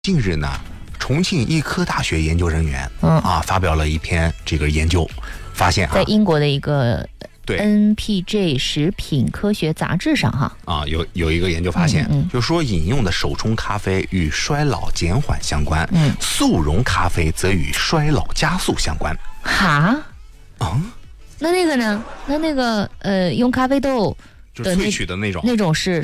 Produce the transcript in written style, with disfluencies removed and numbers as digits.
近日呢，重庆医科大学研究人员发表了一篇这个研究，发现在英国的一个对 NPJ 食品科学杂志上有一个研究发现，就是说饮用的手冲咖啡与衰老减缓相关，速溶咖啡则与衰老加速相关。那那个呢？那个用咖啡豆就是萃取的那种是